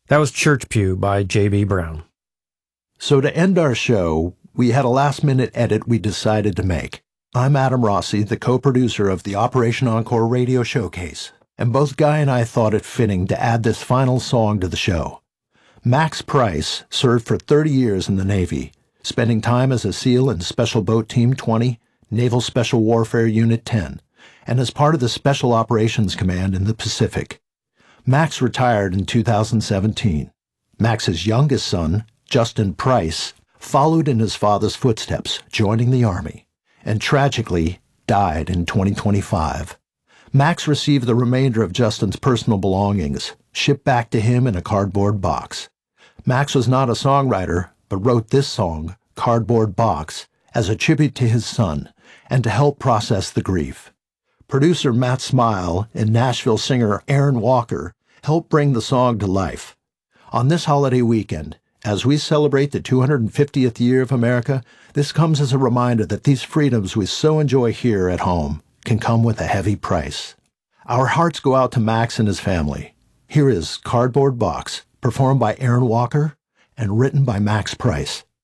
That was Church Pew by J.B. Brown. So to end our show, we had a last-minute edit we decided to make. I'm Adam Rossi, the co-producer of the Operation Encore radio showcase, and both Guy and I thought it fitting to add this final song to the show. Max Price served for 30 years in the Navy, spending time as a SEAL in Special Boat Team 20, Naval Special Warfare Unit 10, and as part of the Special Operations Command in the Pacific. Max retired in 2017. Max's youngest son, Justin Price, followed in his father's footsteps, joining the Army, and tragically died in 2025. Max received the remainder of Justin's personal belongings, shipped back to him in a cardboard box. Max was not a songwriter, but wrote this song, Cardboard Box, as a tribute to his son and to help process the grief. Producer Matt Smile and Nashville singer Aaron Walker helped bring the song to life. On this holiday weekend, as we celebrate the 250th year of America, this comes as a reminder that these freedoms we so enjoy here at home can come with a heavy price. Our hearts go out to Max and his family. Here is Cardboard Box, performed by Aaron Walker and written by Max Price.